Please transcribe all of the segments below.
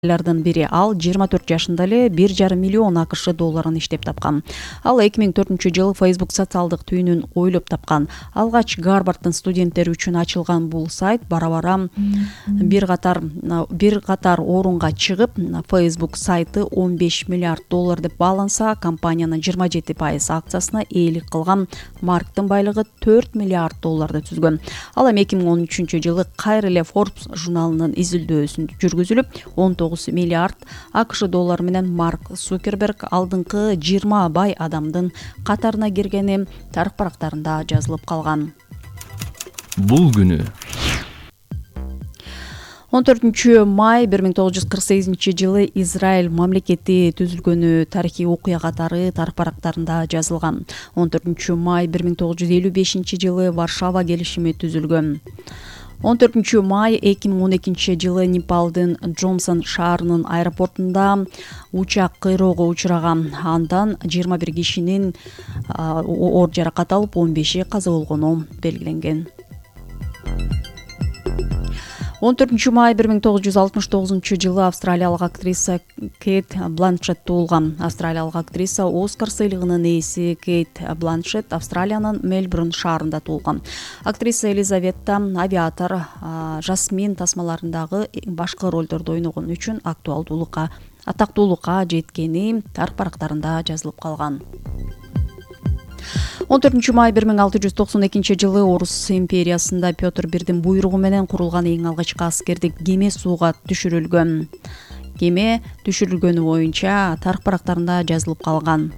бири. Ал 24 жашында эле 1,5 миллион АКШ долларын иштеп тапкан. Ал 2004-жылы Facebook социалдык түйүнүн ойлоп тапкан. Алгач Гарварддын студенттери үчүн ачылган бул сайт бара-бара бир катар орунга чыгып, Facebook сайты 15 миллиард доллар деп бааланса, компаниянын 27% акциясына ээлик кылган Марктын байлыгы 4 миллиард долларды түзгөн. Ал эми 2013-жылы кайра эле Forbes журналынын изилдөөсүн жүргүзүлүп, 19 миллиард АКШ доллары менен Марк Цукерберг алдыңкы 20 бай адамдын катарына киргени тарых барактарында жазылып калган. Бул күнү 14 май 1948-жылы Израиль мамлекети түзүлгөнү тарыхый окуя катары тарых барактарында жазылган. 14 май 1955-жылы Варшава келишими түзүлгөн. 14 май 2012-жылы Непалдын Джонсон шаарынын аэропортунда учак кыйроого учураган. Андан 21 кишинин оор жаракат алып, 15 каза болгону белгиленген. 14 май 1969-жылы австралиялык актриса Кейт Бланшетт туулган. Австралиялык актриса Оскар сыйлыгынын ээси Кейт Бланшетт Австралиянын Мельбурн шаарында туулган. Актриса Елизавета Авиатор Жасмин тасмаларындагы башкы ролдорду ойногон үчүн атактуулукка жеткени тарых барактарында жазылып калган. 14 май 1692-жылы Орус империясында Петр Бирдин буйругу менен курулган эң алгачкы аскердик кеме сууга түшүрүлгөн. Кеме түшүрүлгөнү боюнча тарых барактарында жазылып калган.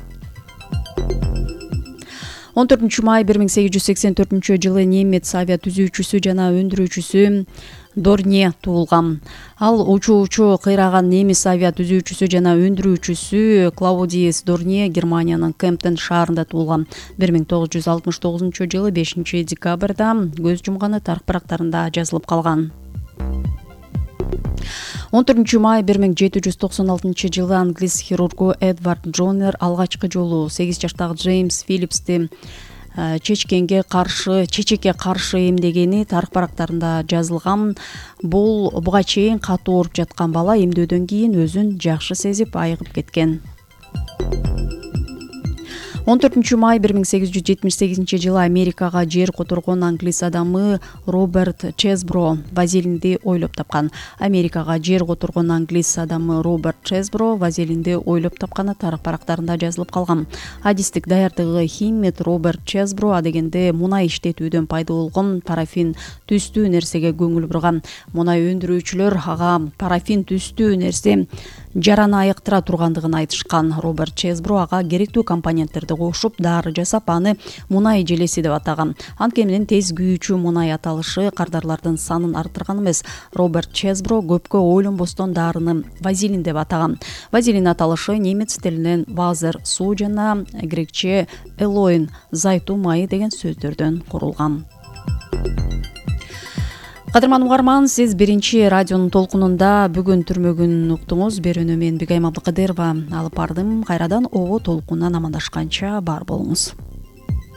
14 май 1884-жылы немец авиа түзүүчүсү жана өндүрүүчүсү Дорне туулган. Ал учуучу кыйраган немис авиа түзүүчүсү жана өндүрүүчүсү Клаудиус Дорне Германиянын Кемптен шаарында туулган. 1969-жылы 5 декабрда көз жумганы тарых барактарында жазылып калган. 14 май 1796-жылы англис хирургу Эдвард Джонер алгачкы жолу 8 жаштагы Джеймс Филлипсти чечекке каршы эмдегени тарых барактарында жазылган. Буга чейин катуу ооруп жаткан бала эмдөөдөн кийин өзүн жакшы сезип айыгып кеткен. 14 май 1878-жылы Америкага жер которгон англис адамы Роберт Чесбро вазелинди ойлоп тапкан. Америкага жер которгон англис адамы Роберт Чесбро вазелинди ойлоп тапканы тарых барактарында жазылып калган. Адистик даярдыгы химик Роберт Чесбро адегенде мунай иштетүүдөн пайда болгон парафин түстүү нерсеге көңүл бурган. Мунай өндүрүүчүлөр ага парафин түстүү нерсе жараны айыктыра тургандыгын айтышкан. Роберт Чесбро ага керектүү компоненттерди кошуп, дары жасап, аны мунай желеси деп атаган. Анткени менен тез күйүүчү мунай аталышы кардарлардын санын арттырган эмес. Роберт Чесбро көпкө ойлонбостон дарыны вазелин деп атаган. Вазелин аталышы немец тилинен вазер суу жана грекче элоин зайтун майы деген сөздөрдөн курулган. Кадырман угарман, сиз биринчи радионун толкунунда бүгүн түрмөгүн уктуңуз. Берүүнү мен Бигайым Абдыкадырова алып бардым. Кайрадан ого толкундан амандашканча бар болуңуз.